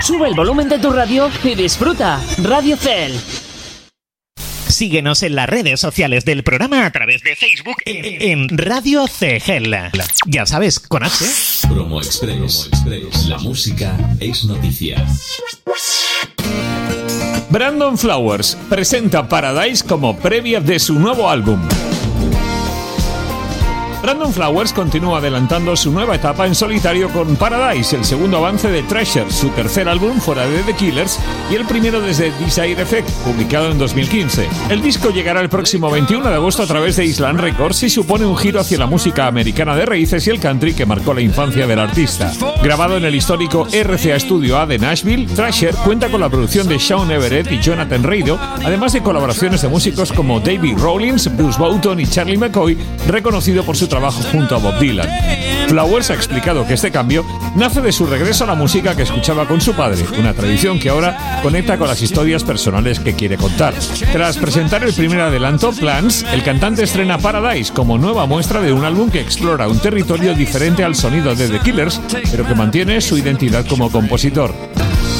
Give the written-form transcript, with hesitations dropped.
Sube el volumen de tu radio y disfruta. Radio Cel. Síguenos en las redes sociales del programa a través de Facebook en Radio Cegel. Ya sabes, con H. Promo Express. La música es noticia. Brandon Flowers presenta Paradise como previa de su nuevo álbum. Brandon Flowers continúa adelantando su nueva etapa en solitario con Paradise, el segundo avance de Treasure, su tercer álbum fuera de The Killers y el primero desde Desire Effect, publicado en 2015. El disco llegará el próximo 21 de agosto a través de Island Records y supone un giro hacia la música americana de raíces y el country que marcó la infancia del artista. Grabado en el histórico RCA Studio A de Nashville, Treasure cuenta con la producción de Sean Everett y Jonathan Rado, además de colaboraciones de músicos como David Rawlings, Bruce Boughton y Charlie McCoy, reconocido por su trabajo junto a Bob Dylan. Flowers ha explicado que este cambio nace de su regreso a la música que escuchaba con su padre, una tradición que ahora conecta con las historias personales que quiere contar. Tras presentar el primer adelanto, Plans, el cantante estrena Paradise como nueva muestra de un álbum que explora un territorio diferente al sonido de The Killers, pero que mantiene su identidad como compositor.